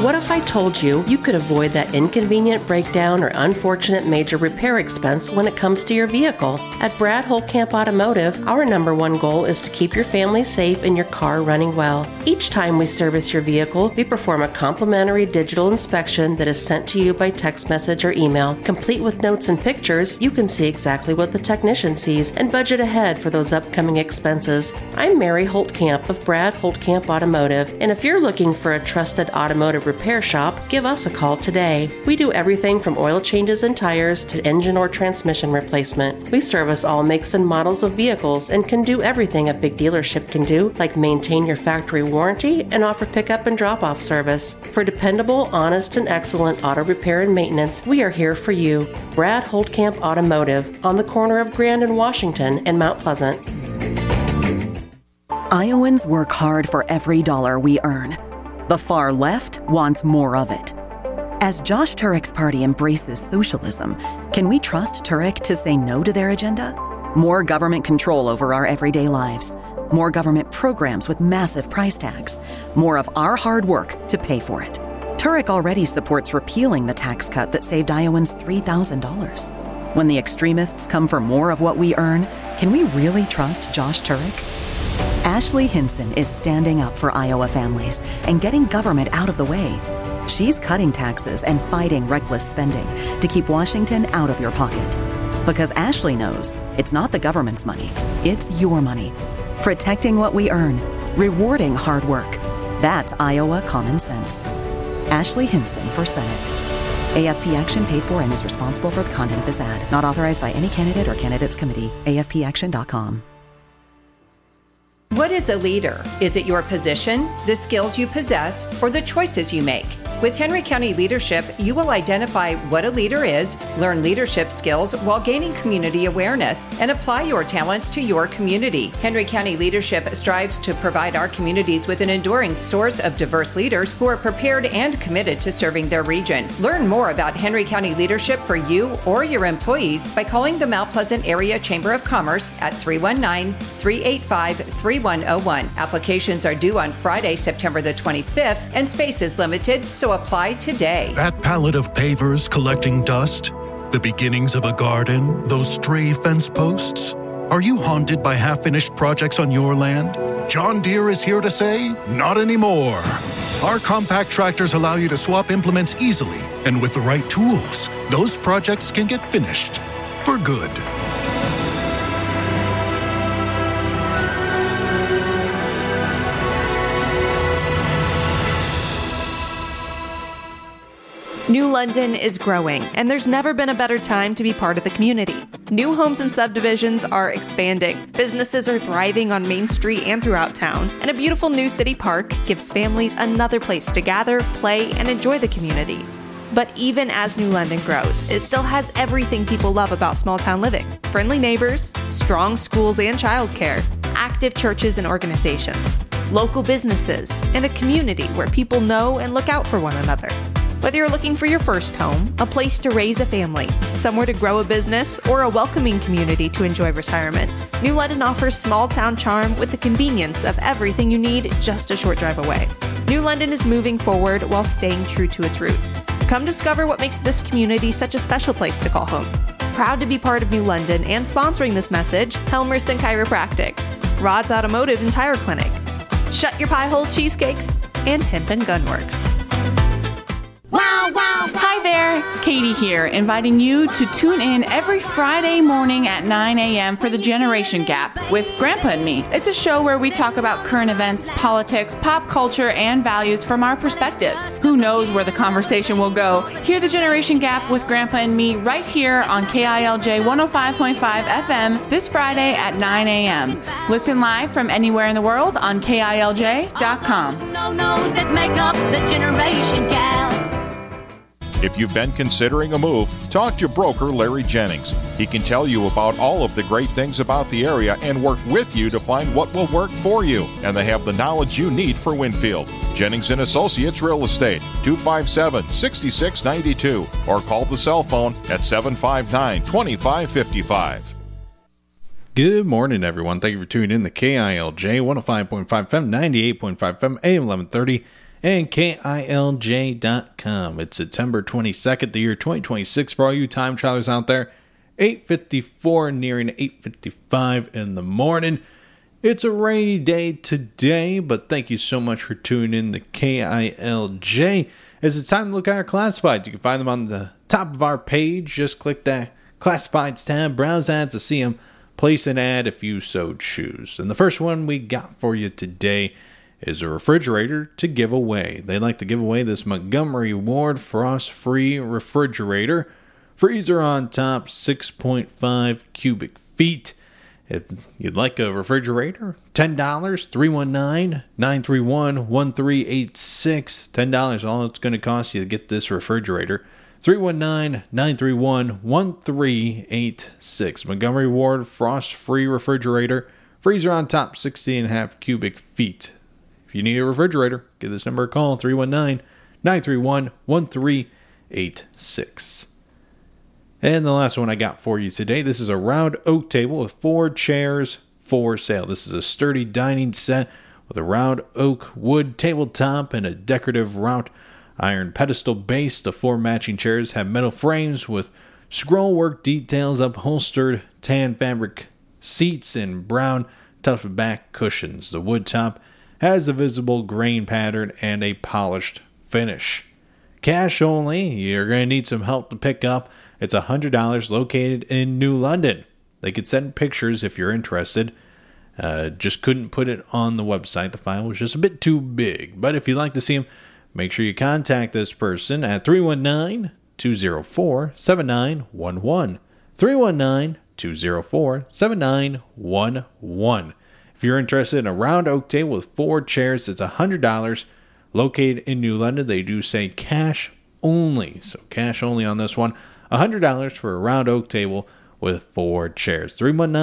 What if I told you you could avoid that inconvenient breakdown or unfortunate major repair expense when it comes to your vehicle? At Brad Holtkamp Automotive, our number one goal is to keep your family safe and your car running well. Each time we service your vehicle, we perform a complimentary digital inspection that is sent to you by text message or email. Complete with notes and pictures, you can see exactly what the technician sees and budget ahead for those upcoming expenses. I'm Mary Holtkamp of Brad Holtkamp Automotive, and if you're looking for a trusted automotive repair shop, give us a call today. We do everything from oil changes and tires to engine or transmission replacement. We service all makes and models of vehicles and can do everything a big dealership can do, like maintain your factory warranty and offer pickup and drop-off service. For dependable, honest, and excellent auto repair and maintenance, we are here for you. Brad Holtkamp Automotive, on the corner of Grand and Washington and Mount Pleasant. Iowans work hard for every dollar we earn. The far left wants more of it. As Josh Turek's party embraces socialism, can we trust Turek to say no to their agenda? More government control over our everyday lives. More government programs with massive price tags. More of our hard work to pay for it. Turek already supports repealing the tax cut that saved Iowans $3,000. When the extremists come for more of what we earn, can we really trust Josh Turek? Ashley Hinson is standing up for Iowa families and getting government out of the way. She's cutting taxes and fighting reckless spending to keep Washington out of your pocket. Because Ashley knows it's not the government's money, it's your money. Protecting what we earn, rewarding hard work. That's Iowa common sense. Ashley Hinson for Senate. AFP Action paid for and is responsible for the content of this ad. Not authorized by any candidate or candidates committee. AFPAction.com. What is a leader? Is it your position, the skills you possess, or the choices you make? With Henry County Leadership, you will identify what a leader is, learn leadership skills while gaining community awareness, and apply your talents to your community. Henry County Leadership strives to provide our communities with an enduring source of diverse leaders who are prepared and committed to serving their region. Learn more about Henry County Leadership for you or your employees by calling the Mount Pleasant Area Chamber of Commerce at 319-385-3101. Applications are due on Friday, September the 25th, and space is limited, so apply today. That pallet of pavers collecting dust, the beginnings of a garden, those stray fence posts. Are you haunted by half-finished projects on your land? John Deere is here to say, not anymore. Our compact tractors allow you to swap implements easily, and with the right tools, those projects can get finished for good. New London is growing, and there's never been a better time to be part of the community. New homes and subdivisions are expanding, businesses are thriving on Main Street and throughout town, and a beautiful new city park gives families another place to gather, play, and enjoy the community. But even as New London grows, it still has everything people love about small-town living. Friendly neighbors, strong schools and childcare, active churches and organizations, local businesses, and a community where people know and look out for one another. Whether you're looking for your first home, a place to raise a family, somewhere to grow a business, or a welcoming community to enjoy retirement, New London offers small-town charm with the convenience of everything you need just a short drive away. New London is moving forward while staying true to its roots. Come discover what makes this community such a special place to call home. Proud to be part of New London and sponsoring this message, Helmerson Chiropractic, Rod's Automotive and Tire Clinic, Shut Your Pie Hole Cheesecakes, and Hemp and Gunworks. Wow, wow. Hi there, Katie here, inviting you to tune in every Friday morning at 9 a.m. for The Generation Gap with Grandpa and Me. It's a show where we talk about current events, politics, pop culture, and values from our perspectives. Who knows where the conversation will go? Hear The Generation Gap with Grandpa and Me right here on KILJ 105.5 FM this Friday at 9 a.m. Listen live from anywhere in the world on KILJ.com. No-nos that make up The Generation Gap. If you've been considering a move, talk to broker Larry Jennings. He can tell you about all of the great things about the area and work with you to find what will work for you. And they have the knowledge you need for Winfield. Jennings & Associates Real Estate, 257-6692, or call the cell phone at 759-2555. Good morning, everyone. Thank you for tuning in to KILJ 105.5 FM, 98.5 FM, AM 1130, and KILJ.com. It's September 22nd, the year 2026 for all you time travelers out there. 8:54, nearing 8:55 in the morning. It's a rainy day today, but thank you so much for tuning in to KILJ. It's time to look at our classifieds. You can find them on the top of our page. Just click that Classifieds tab, browse ads to see them, place an ad if you so choose. And the first one we got for you today is a refrigerator to give away. They'd like to give away this Montgomery Ward frost-free refrigerator. Freezer on top, 6.5 cubic feet. If you'd like a refrigerator, $10, 319-931-1386. $10, all it's going to cost you to get this refrigerator. 319-931-1386. Montgomery Ward frost-free refrigerator. Freezer on top, 60.5 cubic feet. If you need a refrigerator, give this number a call, 319-931-1386. And the last one I got for you today, this is a round oak table with 4 chairs for sale. This is a sturdy dining set with a round oak wood tabletop and a decorative wrought iron pedestal base. The 4 matching chairs have metal frames with scrollwork details, upholstered tan fabric seats, and brown tufted back cushions. The wood top has a visible grain pattern and a polished finish. Cash only. You're going to need some help to pick up. It's $100, located in New London. They could send pictures if you're interested. Just couldn't put it on the website. The file was just a bit too big. But if you'd like to see them, make sure you contact this person at 319-204-7911. 319-204-7911. If you're interested in a round oak table with 4 chairs, it's $100, located in New London. They do say cash only. So cash only on this one. $100 for a round oak table with 4 chairs.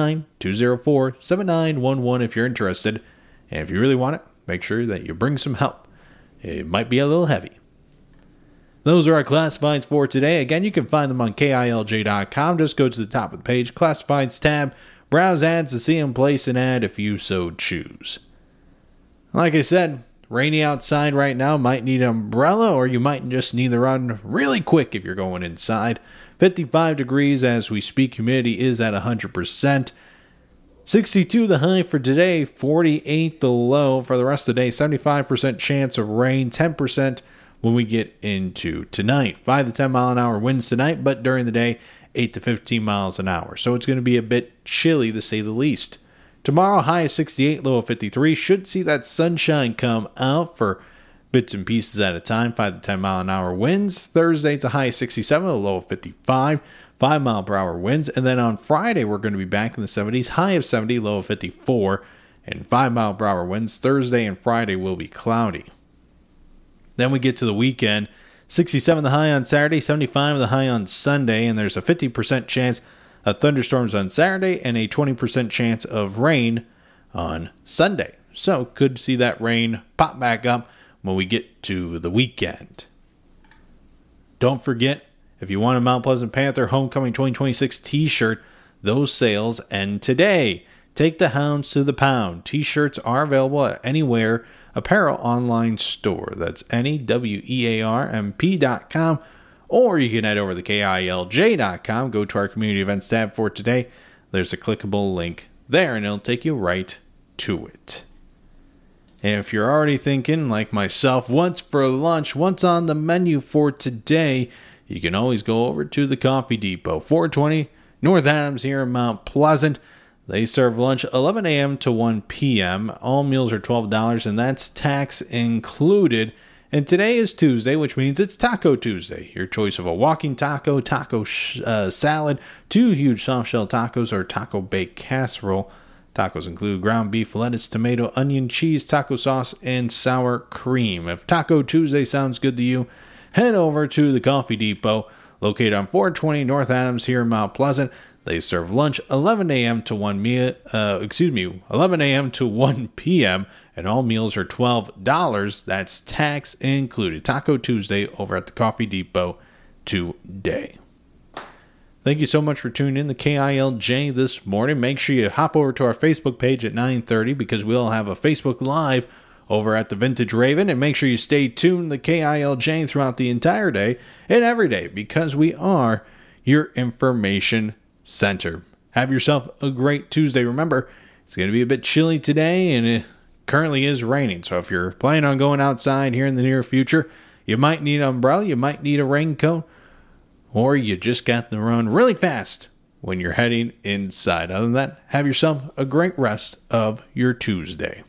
319-204-7911 if you're interested. And if you really want it, make sure that you bring some help. It might be a little heavy. Those are our classifieds for today. Again, you can find them on KILJ.com. Just go to the top of the page, Classifieds tab, browse ads to see them, place an ad if you so choose. Like I said, rainy outside right now, might need an umbrella, or you might just need to run really quick if you're going inside. 55 degrees as we speak. Humidity is at 100%. 62 the high for today, 48 the low for the rest of the day. 75% chance of rain, 10% when we get into tonight. 5 to 10 mile an hour winds tonight, but during the day, 8 to 15 miles an hour. So it's going to be a bit chilly to say the least. Tomorrow, high of 68, low of 53. Should see that sunshine come out for bits and pieces at a time. 5 to 10 mile an hour winds. Thursday, it's a high of 67, a low of 55. 5 mile per hour winds. And then on Friday, we're going to be back in the 70s. High of 70, low of 54. And 5 mile per hour winds. Thursday and Friday will be cloudy. Then we get to the weekend. 67 the high on Saturday. 75 the high on Sunday. And there's a 50% chance of thunderstorms on Saturday and a 20% chance of rain on Sunday. So could see that rain pop back up when we get to the weekend. Don't forget, if you want a Mount Pleasant Panther Homecoming 2026 t-shirt, those sales end today. Take the Hounds to the pound. T-shirts are available at Anywhere Apparel online store. That's NEWEARMP.com. Or you can head over to KILJ.com, go to our community events tab for today. There's a clickable link there, and it'll take you right to it. And if you're already thinking, like myself, what's for lunch, what's on the menu for today, you can always go over to the Coffee Depot, 420 North Adams here in Mount Pleasant. They serve lunch 11 a.m. to 1 p.m. All meals are $12, and that's tax included. And today is Tuesday, which means it's Taco Tuesday. Your choice of a walking taco, salad, 2 huge soft-shell tacos, or taco baked casserole. Tacos include ground beef, lettuce, tomato, onion, cheese, taco sauce, and sour cream. If Taco Tuesday sounds good to you, head over to the Coffee Depot, located on 420 North Adams here in Mount Pleasant. They serve lunch 11 a.m. to 1 p.m. and all meals are $12. That's tax included. Taco Tuesday over at the Coffee Depot today. Thank you so much for tuning in to KILJ this morning. Make sure you hop over to our Facebook page at 9:30 because we'll have a Facebook Live over at the Vintage Raven, and make sure you stay tuned to KILJ throughout the entire day and every day, because we are your information center. Have yourself a great Tuesday. Remember, it's going to be a bit chilly today, and it currently is raining. So if you're planning on going outside here in the near future, you might need an umbrella, you might need a raincoat, or you just got to run really fast when you're heading inside. Other than that, have yourself a great rest of your Tuesday.